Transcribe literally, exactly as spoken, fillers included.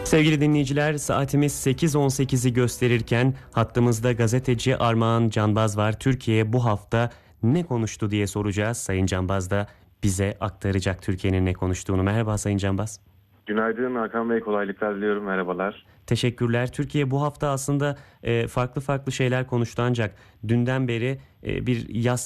Sevgili dinleyiciler, saatimiz sekiz on sekizi gösterirken hattımızda gazeteci Armağan Canbaz var. Türkiye bu hafta ne konuştu diye soracağız. Sayın Canbaz da bize aktaracak Türkiye'nin ne konuştuğunu. Merhaba Sayın Canbaz. Günaydın Hakan Bey, kolaylıklar diliyorum. Merhabalar. Teşekkürler. Türkiye bu hafta aslında e, farklı farklı şeyler konuştu ancak dünden beri e, bir yaz